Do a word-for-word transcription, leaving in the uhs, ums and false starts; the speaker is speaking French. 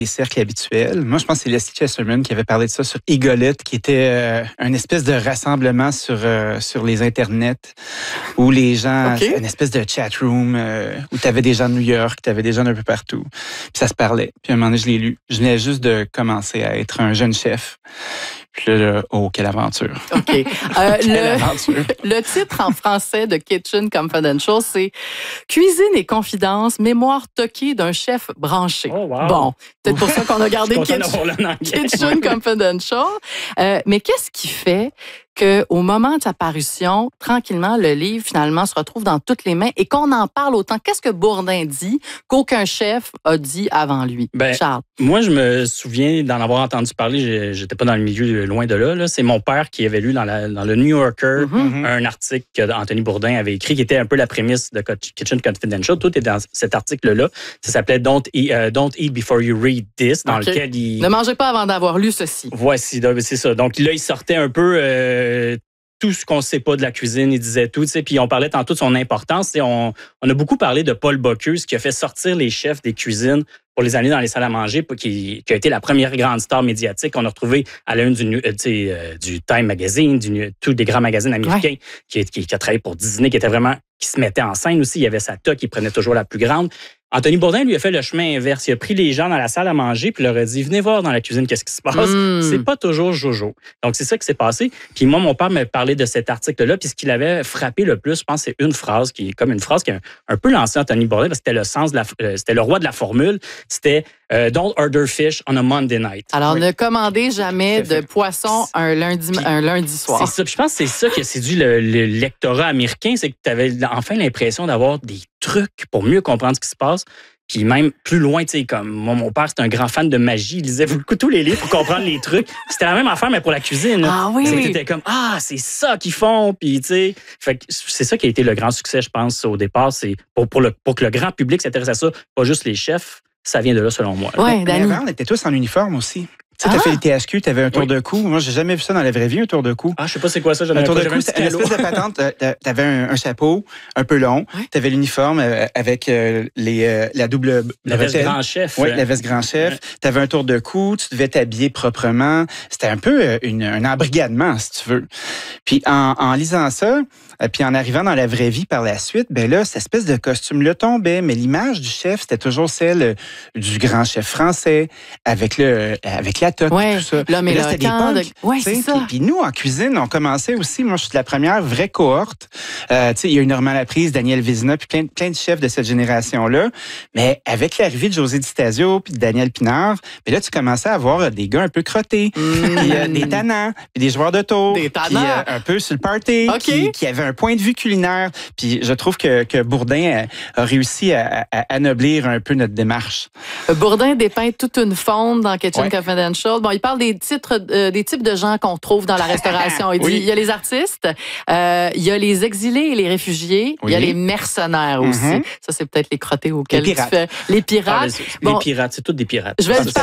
les cercles habituels. Moi, je pense que c'est Leslie Chesterman qui avait parlé de ça sur Egolette, qui était euh, une espèce de rassemblement sur, euh, sur les internets où les gens, okay. une espèce de chat room euh, où tu avais des gens de New York, tu avais des gens d'un peu partout. Puis ça se parlait. Puis à un moment donné, je l'ai lu. Je venais juste de commencer à être un jeune chef. Puis là, là oh, quelle aventure. OK. Euh, quelle le, aventure. Le titre en français de Kitchen Confidential, c'est Cuisine et confidence, mémoire toquée d'un chef branché. Oh, wow. Bon, peut-être pour ça qu'on a gardé Kitchen, Kitchen Confidential. Euh, mais qu'est-ce qui fait qu'au moment de sa parution, tranquillement, le livre, finalement, se retrouve dans toutes les mains et qu'on en parle autant? Qu'est-ce que Bourdin dit qu'aucun chef a dit avant lui? Ben, Charles? Moi, je me souviens d'en avoir entendu parler. J'étais pas dans le milieu, loin de là. là. C'est mon père qui avait lu dans, la, dans le New Yorker mm-hmm. un article qu'Anthony Bourdin avait écrit qui était un peu la prémisse de Kitchen Confidential. Tout est dans cet article-là. Ça s'appelait Don't Eat, uh, Don't Eat Before You Read This, dans okay. lequel il... Ne mangez pas avant d'avoir lu ceci. Voici, c'est ça. Donc là, il sortait un peu... Euh, tout ce qu'on ne sait pas de la cuisine, il disait tout. Puis on parlait tantôt de son importance. On, on a beaucoup parlé de Paul Bocuse qui a fait sortir les chefs des cuisines pour les années dans les salles à manger, qui, qui a été la première grande star médiatique qu'on a retrouvée à la une du, euh, du Time Magazine, du, tous des grands magazines américains, ouais. qui, qui, qui a travaillé pour Disney, qui était vraiment, qui se mettait en scène aussi. Il y avait sa toque, il prenait toujours la plus grande. Anthony Bourdin, lui, a fait le chemin inverse. Il a pris les gens dans la salle à manger puis leur a dit, venez voir dans la cuisine qu'est-ce qui se passe. Mm. C'est pas toujours jojo. Donc, c'est ça qui s'est passé. Puis moi, mon père me parlait de cet article-là. Puis ce qui l'avait frappé le plus, je pense, c'est une phrase qui est comme une phrase qui a un, un peu lancé Anthony Bourdin, parce que c'était le sens de la, euh, c'était le roi de la formule. C'était euh, Don't order fish on a Monday night. Alors, oui. ne commandez jamais de poisson un lundi, puis, un lundi soir. C'est ça. Puis je pense que c'est ça qui a séduit le, le lectorat américain, c'est que tu avais enfin l'impression d'avoir des trucs pour mieux comprendre ce qui se passe. Puis même plus loin, tu sais, comme moi, mon père, c'était un grand fan de magie. Il lisait beaucoup tous les livres pour comprendre les trucs. C'était la même affaire, mais pour la cuisine. Ah oui? C'était comme, ah, c'est ça qu'ils font. Puis, tu sais, fait que c'est ça qui a été le grand succès, je pense, au départ. C'est pour, pour, le, pour que le grand public s'intéresse à ça, pas juste les chefs. Ça vient de là, selon moi. Oui, mais avant, on était tous en uniforme aussi. Tu sais, ah. t'as fait les T H Q, t'avais un tour oui. de cou. Moi, j'ai jamais vu ça dans la vraie vie, un tour de cou. Ah, je sais pas c'est quoi ça. Un tour de cou, c'était une espèce de patente. T'avais un, un chapeau un peu long. Oui. T'avais l'uniforme avec euh, les, euh, la double... La veste grand chef. Oui, la veste grand chef. Ouais. T'avais un tour de cou, tu devais t'habiller proprement. C'était un peu une, un embrigadement, si tu veux. Puis en, en lisant ça, puis en arrivant dans la vraie vie par la suite, ben là, cette espèce de costume-là tombait, mais l'image du chef, c'était toujours celle du grand chef français, avec le avec la toque, ouais, tout ça. L'homme et là, c'était des punks. De... Ouais, c'est ça. Puis, puis nous, en cuisine, on commençait aussi, moi, je suis de la première vraie cohorte. Euh, tu sais, il y a eu Normand Laprise, Daniel Vézina, puis plein, plein de chefs de cette génération-là. Mais avec l'arrivée de José Di Stasio puis de Daniel Pinard, ben là, tu commençais à avoir des gars un peu crottés, mmh. puis euh, des tannants, puis des joueurs de tour, des puis euh, un peu sur le party, okay. qui, qui avaient un point de vue culinaire. Puis je trouve que, que Bourdin a, a réussi à, à anoblir un peu notre démarche. Bourdin dépeint toute une faune dans Kitchen ouais. Confidential. Bon, il parle des titres, euh, des types de gens qu'on trouve dans la restauration. Il dit, oui. il y a les artistes, euh, il y a les exilés et les réfugiés, oui. il y a les mercenaires aussi. Mm-hmm. Ça, c'est peut-être les crottés auxquels les pirates. tu fais. Les pirates. Ah, les, bon, les pirates, c'est tous des pirates. Je vais